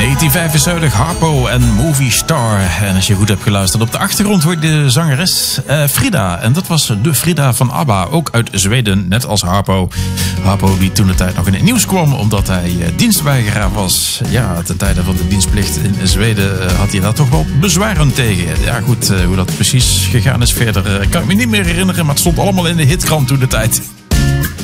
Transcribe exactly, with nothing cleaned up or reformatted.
negentien vijfenzeventig, Harpo en Movie Star. En als je goed hebt geluisterd, op de achtergrond hoor je de zangeres uh, Frida. En dat was de Frida van ABBA, ook uit Zweden, net als Harpo. Harpo die toen de tijd nog in het nieuws kwam, omdat hij uh, dienstweigeraar was. Ja, ten tijde van de dienstplicht in Zweden uh, had hij daar toch wel bezwaren tegen. Ja goed, uh, hoe dat precies gegaan is verder uh, kan ik me niet meer herinneren, maar het stond allemaal in de hitkrant toen de tijd.